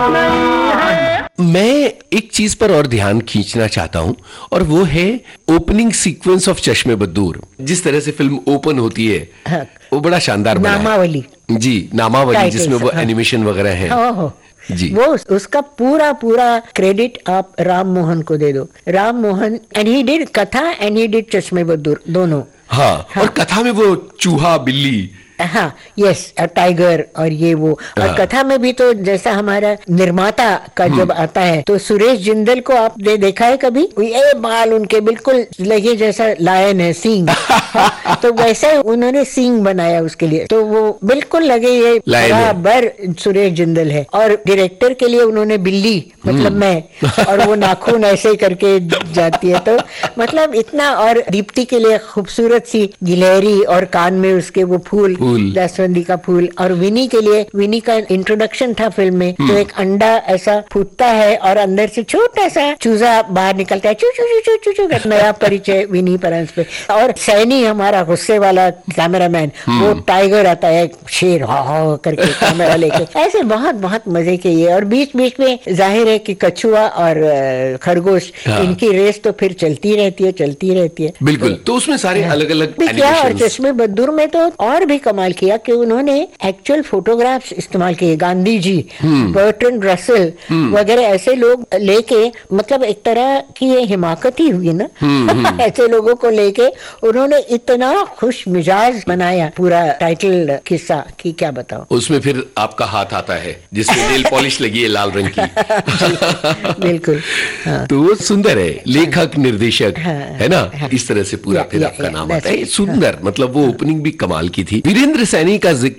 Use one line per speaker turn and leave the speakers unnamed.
मैं एक चीज पर और ध्यान खींचना चाहता हूं और वो है ओपनिंग सीक्वेंस ऑफ चश्मे बद्दूर। जिस तरह से फिल्म ओपन होती है
हाँ,
वो बड़ा शानदार बना है।
नामावली।
जी, नामावली,
टाइटल
जिसमें वो
हाँ।
एनिमेशन वगैरह है।
हाँ,
जी,
वो उसका पूरा पूरा क्रेडिट आप राम मोहन को दे दो। Ram Mohan, and he did कथा एंड ही डिड चश्मे बद्दूर दोनों।
हाँ,
हाँ।
और कथा में वो चूहा बिल्ली,
हाँ, यस, टाइगर और ये वो। और
हाँ।
कथा में भी तो जैसा हमारा निर्माता का जब आता है तो सुरेश जिंदल को आपने देखा है कभी? ये बाल उनके बिल्कुल लगे जैसा लायन है, सींग। हाँ, तो वैसे उन्होंने सींग बनाया उसके लिए, तो वो बिल्कुल लगे ये
लायन है।
बराबर सुरेश जिंदल है। और डायरेक्टर के लिए उन्होंने बिल्ली, मतलब मैं, और वो नाखून ऐसे करके जाती है, तो मतलब इतना। और दीप्ति के लिए खूबसूरत सी गिलहरी और कान में उसके वो फूल, जास्वंदी का फूल। और विनी के लिए, विनी का इंट्रोडक्शन था फिल्म में, तो एक अंडा ऐसा फूटता है और अंदर से छोटा सा चूजा बाहर निकलता है, चू चू चू चू चू चू। नया परिचय विनी परंस पे। और सैनी हमारा गुस्से वाला कैमरामैन, वो टाइगर आता है, शेर हा हा करके कैमरा लेके। ऐसे बहुत बहुत मजे के ये। और बीच बीच में जाहिर है कि कछुआ और खरगोश, इनकी रेस तो फिर चलती रहती है, चलती रहती है।
बिल्कुल। तो उसमें सारे अलग अलग
क्या। और चश्मे बद्दूर में तो और भी कमाल किया कि उन्होंने एक्चुअल फोटोग्राफ्स इस्तेमाल किए। गांधी जी, बर्ट्रैंड रसेल वगैरह ऐसे लोग लेके, मतलब एक तरह की ये हिमाकत ही हुई ना। ऐसे लोगों को लेके उन्होंने इतना खुश मिजाज बनाया पूरा टाइटल किस्सा कि क्या बताओ।
उसमें फिर आपका हाथ आता है जिसमें नेल पॉलिश लगी है लाल रंग की।
बिल्कुल। हाँ।
तो वो सुंदर है, लेखक निर्देशक है ना। इस तरह से पूरा फिर आपका नाम आता है। सुंदर, मतलब वो ओपनिंग भी कमाल की थी। वीरेंद्र सैनी का जिक्र